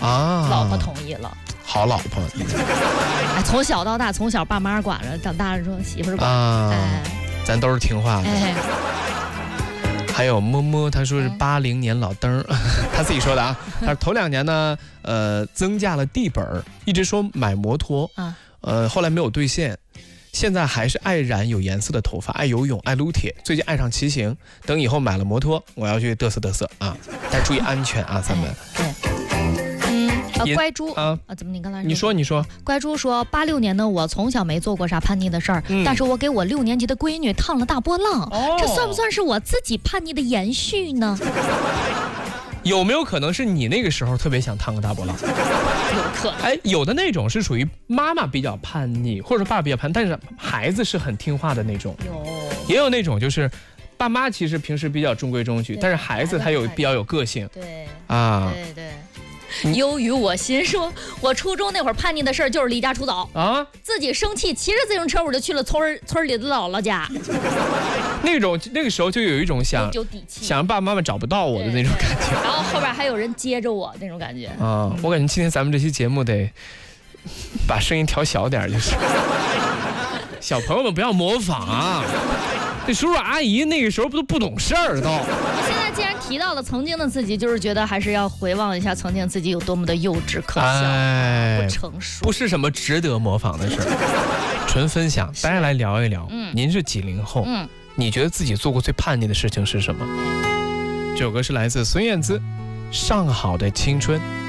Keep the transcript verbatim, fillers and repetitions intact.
啊， 老婆同意了。 好老婆， 哎，从小到大，从小爸妈管着，长大了说媳妇儿管。 啊， 哎， 咱都是听话的。 哎， 还有摸摸，他说是八零年老登，他自己说的啊。他说头两年呢，呃，增加了地本，一直说买摩托， 啊， 呃，后来没有兑现。现在还是爱染有颜色的头发，爱游泳，爱撸铁，最近爱上骑行。等以后买了摩托，我要去嘚瑟嘚瑟啊！但注意安全啊，咱们。 对。嗯，呃，乖猪啊啊，怎么你刚才你说你说， 乖猪说八六年的我从小没做过啥叛逆的事儿， 嗯、 但是我给我六年级的闺女烫了大波浪， 哦、 这算不算是我自己叛逆的延续呢？ 有没有可能是你那个时候特别想烫个大波浪？ 有可能。 哎，有的那种是属于妈妈比较叛逆，或者爸爸比较叛逆，但是孩子是很听话的那种。 有。 也有那种就是爸妈其实平时比较中规中矩，但是孩子他有比较有个性。 对。 啊。 对对。忧于我心说，我初中那会儿叛逆的事儿就是离家出走啊，自己生气骑着自行车我就去了村村里的姥姥家。 那种那个时候就有一种想有底气， 想让爸爸妈妈找不到我的那种感觉。 然后后边还有人接着我那种感觉啊，我感觉今天咱们这期节目得把声音调小点，就是小朋友们不要模仿啊。这叔叔阿姨那个时候不都不懂事儿都。 现在既然提到了曾经的自己，就是觉得还是要回望一下曾经自己有多么的幼稚可笑、哎、不成熟， 不是什么值得模仿的事儿，纯分享，大家来聊一聊。嗯，您是几零后？嗯，你觉得自己做过最叛逆的事情是什么？这首歌是来自孙燕姿《上好的青春》。